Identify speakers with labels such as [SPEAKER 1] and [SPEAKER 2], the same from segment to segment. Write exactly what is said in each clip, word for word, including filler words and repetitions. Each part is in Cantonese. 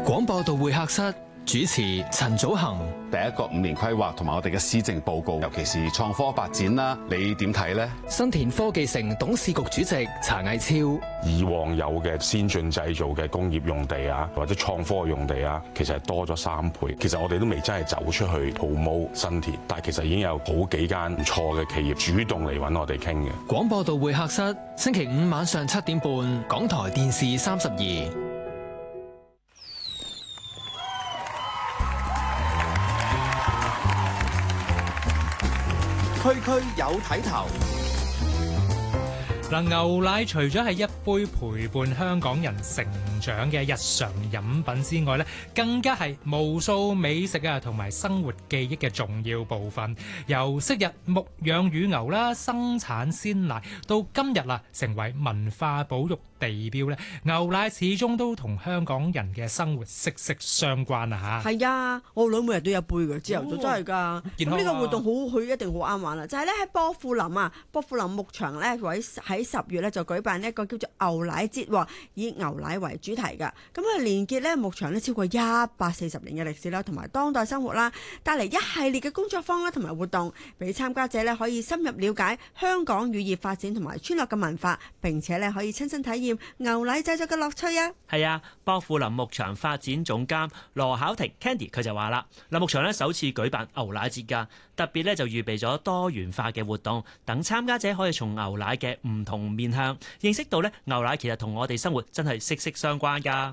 [SPEAKER 1] 廣播道會客室主持陳祖恒。
[SPEAKER 2] 第一個五年規劃同埋我哋嘅施政報告，尤其是創科發展啦，你點睇呢？
[SPEAKER 1] 新田科技城董事局主席查毅超。
[SPEAKER 3] 以往有嘅先進製造嘅工業用地啊，或者創科用地啊，其實係多咗三倍。其實我哋都未真係走出去 promote 新田，但係其實已經有好幾間唔錯嘅企業主動嚟揾我哋傾嘅。
[SPEAKER 1] 廣播道會客室星期五晚上七點半，港台電視三十二。
[SPEAKER 4] 區區有睇頭。
[SPEAKER 5] 嗱，牛奶除咗係一杯陪伴香港人成長嘅日常飲品之外咧，更加係無數美食啊同埋生活記憶嘅重要部分。由昔日牧養乳牛啦、生產鮮奶，到今日啊成為文化保育地標咧，牛奶始終都同香港人嘅生活息息相關啊！嚇，
[SPEAKER 6] 係啊，我女每日都有一杯嘅，朝頭早真係㗎。咁呢個活動好，佢一定好啱玩啦。就係咧喺薄扶林啊，薄扶林牧場咧喺喺十月咧就舉辦一個叫做牛奶節，以牛奶為主題㗎。咁啊連結咧牧場咧超過一百四十年嘅歷史啦，同埋當代生活啦，帶嚟一系列嘅工作坊啦同埋活動，俾參加者咧可以深入了解香港乳業發展同埋村落嘅文化，並且咧可以親身體驗牛奶製作嘅樂趣啊！
[SPEAKER 7] 係啊，薄扶林牧場發展總監羅巧婷 Candy 佢就話啦，林牧場咧首次舉辦牛奶節㗎，特別咧就預備咗多元化嘅活動，等參加者可以從牛奶嘅唔同面向認識到咧牛奶其實同我哋生活真係息息相關㗎。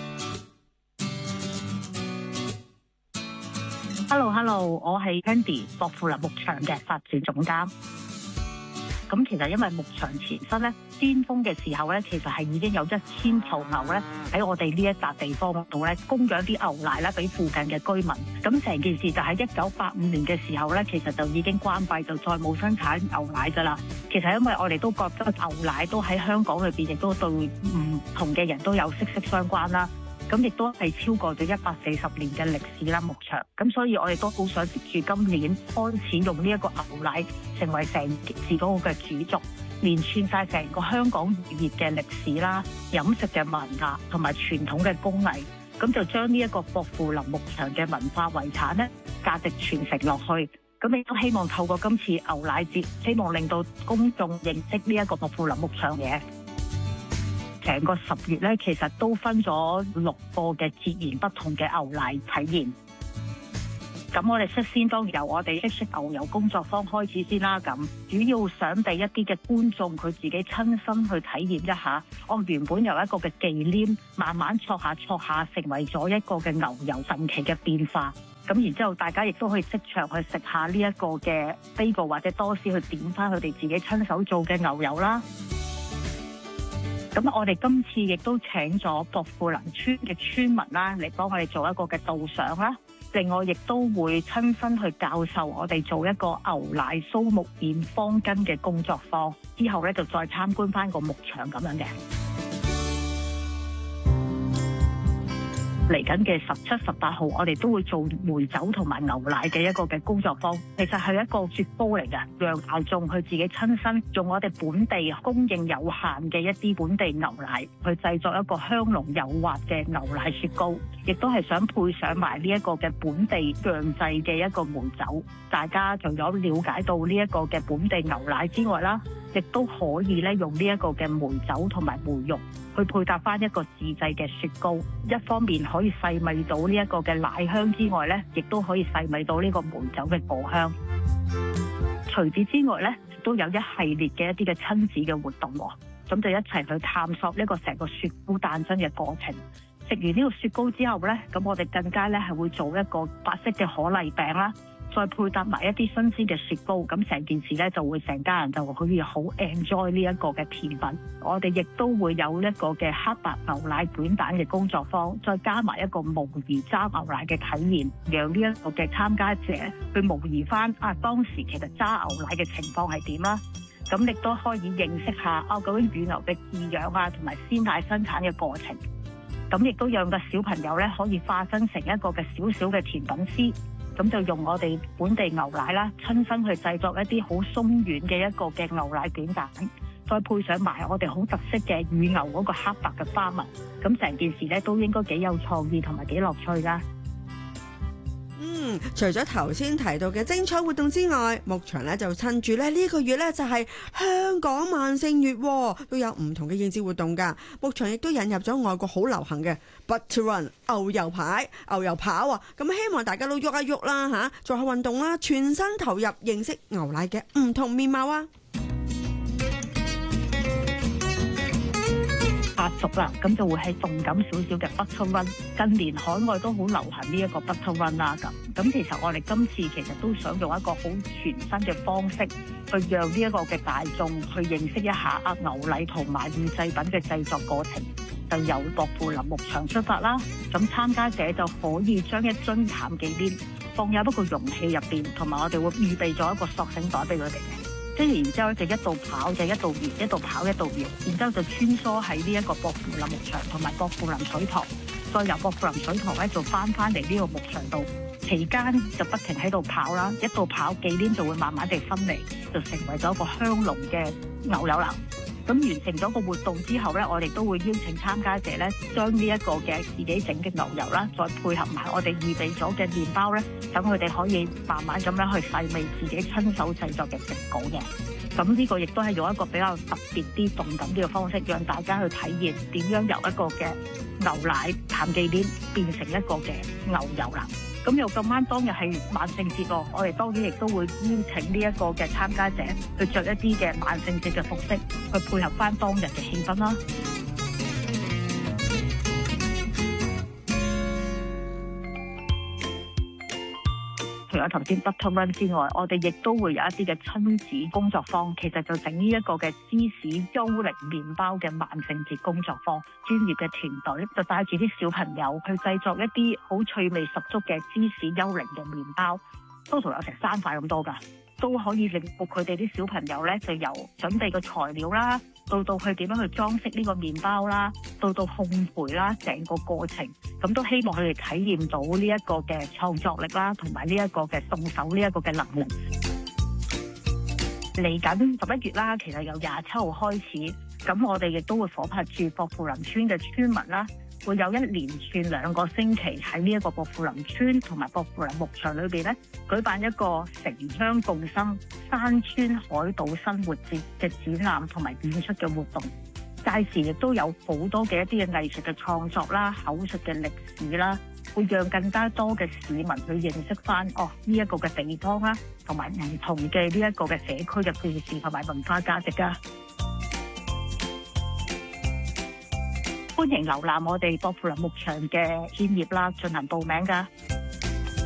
[SPEAKER 8] Hello Hello， 我係 Candy 薄扶林牧場嘅發展總監。咁其實因為牧場前身咧，巔峰嘅時候咧，其實係已經有一千頭牛咧喺我哋呢一笪地方度咧供養啲牛奶咧俾附近嘅居民。咁成件事就喺一九八五年嘅時候咧，其實就已經關閉，就再冇生產牛奶噶啦。其實因為我哋都覺得牛奶都喺香港裏邊，亦都對唔同嘅人都有息息相關啦。咁亦都係超過咗一百四十年嘅歷史啦，牧場。咁所以我哋都好想接住今年開始用呢一個牛奶成為成件事嗰個嘅主軸，連串晒成個香港漁業嘅歷史啦、飲食嘅文化同埋傳統嘅工藝，咁就將呢一個薄扶林牧場嘅文化遺產咧價值傳承落去。咁亦都希望透過今次牛奶節，希望令到公眾認識呢一個薄扶林牧場嘅。成個十月咧，其實都分咗六個嘅截然不同嘅牛奶體驗。咁我哋率先當然由我哋識食牛油工作坊開始先啦。咁主要想俾一啲嘅觀眾佢自己親身去體驗一下。我原本由一個嘅忌廉，慢慢挫下挫下，成為咗一個嘅牛油神奇嘅變化。咁然之後，大家亦都可以即場去食下呢一個嘅 bagel或者多士，去點翻佢哋自己親手做嘅牛油啦。咁我哋今次亦都請咗薄扶林村嘅村民啦，嚟幫我哋做一個嘅導賞啦。另外，亦都會親身去教授我哋做一個牛奶蘇木染方巾嘅工作坊。之後咧就再參觀翻個牧場咁樣嘅。嚟緊嘅十七、十八號，我哋都會做梅酒同埋牛奶嘅一個嘅工作坊。其實係一個雪糕嚟嘅，讓大眾去自己親身用我哋本地供應有限嘅一啲本地牛奶去製作一個香濃幼滑嘅牛奶雪糕，亦都係想配上埋呢一個嘅本地釀製嘅一個梅酒。大家除咗了解到呢一個嘅本地牛奶之外啦，亦都可以咧用呢一個嘅梅酒同埋梅肉去配搭翻一個自製嘅雪糕，一方面可以細味到呢一個嘅奶香之外咧，亦都可以細味到呢個梅酒嘅果香。除此之外咧，都有一系列嘅一啲嘅親子嘅活動，咁就一齊去探索呢個成個雪糕誕生嘅過程。食完呢個雪糕之後咧，咁我哋更加咧係會做一個白色嘅可麗餅啦。再配搭埋一啲新鮮嘅雪糕，咁成件事咧就會成家人就可以好 enjoy 呢一個嘅甜品。我哋亦都會有一個嘅黑白牛奶卷蛋嘅工作坊，再加埋一個模擬揸牛奶嘅體驗，讓呢一個嘅參加者去模擬翻啊當時其實揸牛奶嘅情況係點啦。咁亦都可以認識下啊究竟乳牛嘅飼養啊同埋鮮奶生產嘅過程。咁亦都讓個小朋友咧可以化身成一個嘅小小嘅甜品師。咁就用我哋本地牛奶啦，親身去製作一啲好鬆軟嘅一個嘅牛奶卷蛋， 再配上埋我哋好特色嘅乳牛嗰個黑白嘅花紋，咁成件事咧都應該幾有創意同埋幾樂趣㗎。
[SPEAKER 6] 嗯，除咗頭先提到嘅精彩活動之外，牧場咧就趁住咧呢個月咧就係香港萬聖月，都有唔同嘅應節活動㗎。牧場亦都引入咗外國好流行嘅 Butter Run 牛油牌、牛油跑啊！咁希望大家都喐一喐啦嚇，做下運動啦，全身投入認識牛奶嘅唔同面貌啊！
[SPEAKER 8] 八俗啦，咁就會係動感少少嘅 Butter Run。近年海外都好流行呢一個 Butter Run 啦，咁咁其實我哋今次其實都想用一個好全新嘅方式，去讓呢一個嘅大眾去認識一下啊牛奶同埋乳製品嘅製作過程。就由薄扶林牧場出發啦，咁參加者就可以將一樽淡忌廉放入一個容器入邊，同埋我哋會預備咗一個索繩袋俾佢哋嘅。跟住然之後就一度跑就一度搖，一度跑一度搖，然之後就穿梭喺呢一個薄扶林牧場同埋薄扶林水塘，再由薄扶林水塘咧就翻翻嚟呢個牧場度，期間就不停喺度跑啦，一度跑忌廉就會慢慢地分離，就成為咗一個香濃嘅牛油籃。咁完成咗個活動之後咧，我哋都會邀請參加者咧，將呢一個嘅自己整嘅牛油啦，再配合埋我哋預備咗嘅麵包咧，等佢哋可以慢慢咁樣去細味自己親手製作嘅食稿嘅。咁呢個亦都係用一個比較特別啲、動感啲嘅方式，讓大家去體驗點樣由一個嘅牛奶淡忌廉變成一個嘅牛油啦。咁又咁啱當日係萬聖節喎，我哋當然亦都會邀請呢一個嘅參加者去着一啲嘅萬聖節嘅服飾，去配合翻當日嘅氣氛啦。除咗頭先 Butter Run 之外，我哋亦都會有一啲嘅親子工作坊，其實就整呢一個嘅芝士幽靈麵包嘅萬聖節工作坊。專業嘅團隊就帶住啲小朋友去製作一啲好趣味十足嘅芝士幽靈嘅麵包，都同有成三塊咁多㗎，都可以令到佢哋啲小朋友咧，就由準備個材料啦，到到去點樣去裝飾呢個麵包啦，到到烘焙啦，成個過程，咁都希望佢哋體驗到呢一個嘅創作力啦，同埋呢一個嘅動手呢一個嘅能力。嚟緊十一月啦，其實由廿七號開始，咁我哋亦都會夥拍住薄扶林村嘅村民啦，會有一連串兩個星期喺呢一個薄扶林村同埋薄扶林牧場裏邊咧，舉辦一個城鄉共生山村海島生活節嘅展覽同埋演出嘅活動。屆時亦都有好多嘅一啲嘅藝術嘅創作啦、口述嘅歷史啦，會讓更加多嘅市民去認識翻哦呢一個嘅地方啦，同埋唔同嘅呢一個嘅社區嘅故事同埋文化價值噶。歡迎瀏覽我哋薄扶林牧場嘅專頁啦，進行報名噶。